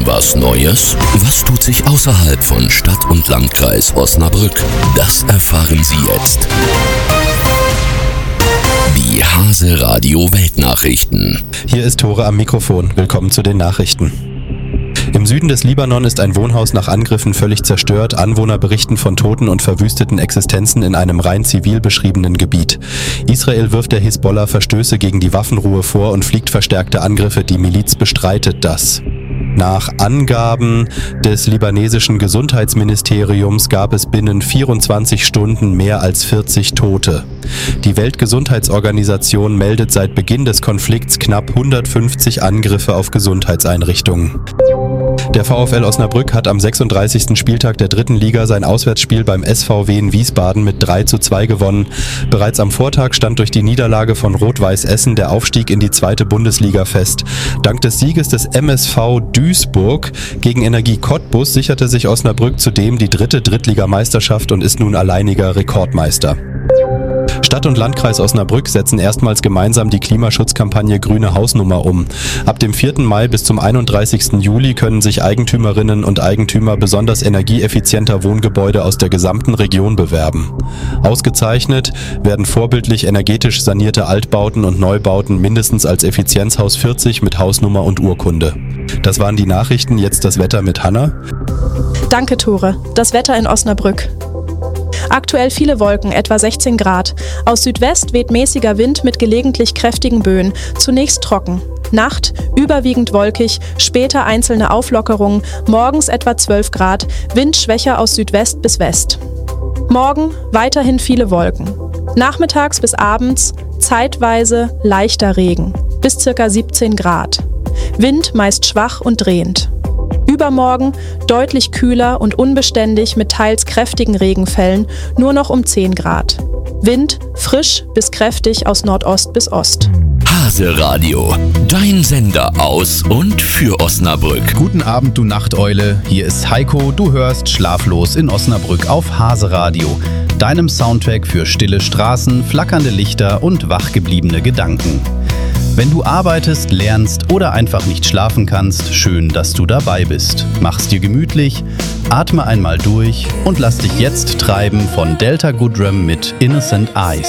Wochen was Neues? Was tut sich außerhalb von Stadt und Landkreis Osnabrück? Das erfahren Sie jetzt. Die Hase Radio Weltnachrichten. Hier ist Tore am Mikrofon. Willkommen zu den Nachrichten. Im Süden des Libanon ist ein Wohnhaus nach Angriffen völlig zerstört. Anwohner berichten von toten und verwüsteten Existenzen in einem rein zivil beschriebenen Gebiet. Israel wirft der Hisbollah Verstöße gegen die Waffenruhe vor und fliegt verstärkte Angriffe. Die Miliz bestreitet das. Nach Angaben des libanesischen Gesundheitsministeriums gab es binnen 24 Stunden mehr als 40 Tote. Die Weltgesundheitsorganisation meldet seit Beginn des Konflikts knapp 150 Angriffe auf Gesundheitseinrichtungen. Der VfL Osnabrück hat am 36. Spieltag der 3. Liga sein Auswärtsspiel beim SVW in Wiesbaden mit 3:2 gewonnen. Bereits am Vortag stand durch die Niederlage von Rot-Weiß Essen der Aufstieg in die 2. Bundesliga fest. Dank des Sieges des MSV Duisburg gegen Energie Cottbus sicherte sich Osnabrück zudem die 3. Drittligameisterschaft und ist nun alleiniger Rekordmeister. Stadt und Landkreis Osnabrück setzen erstmals gemeinsam die Klimaschutzkampagne Grüne Hausnummer um. Ab dem 4. Mai bis zum 31. Juli können sich Eigentümerinnen und Eigentümer besonders energieeffizienter Wohngebäude aus der gesamten Region bewerben. Ausgezeichnet werden vorbildlich energetisch sanierte Altbauten und Neubauten mindestens als Effizienzhaus 40 mit Hausnummer und Urkunde. Das waren die Nachrichten, jetzt das Wetter mit Hanna. Danke, Tore. Das Wetter in Osnabrück. Aktuell viele Wolken, etwa 16 Grad. Aus Südwest weht mäßiger Wind mit gelegentlich kräftigen Böen. Zunächst trocken. Nacht überwiegend wolkig, später einzelne Auflockerungen, morgens etwa 12 Grad, Wind schwächer aus Südwest bis West. Morgen weiterhin viele Wolken. Nachmittags bis abends zeitweise leichter Regen, bis ca. 17 Grad. Wind meist schwach und drehend. Übermorgen deutlich kühler und unbeständig mit teils kräftigen Regenfällen, nur noch um 10 Grad. Wind frisch bis kräftig aus Nordost bis Ost. Hase Radio, dein Sender aus und für Osnabrück. Guten Abend, du Nachteule. Hier ist Heiko. Du hörst Schlaflos in Osnabrück auf Hase Radio, deinem Soundtrack für stille Straßen, flackernde Lichter und wachgebliebene Gedanken. Wenn du arbeitest, lernst oder einfach nicht schlafen kannst, schön, dass du dabei bist. Mach's dir gemütlich, atme einmal durch und lass dich jetzt treiben von Delta Goodrem mit Innocent Eyes.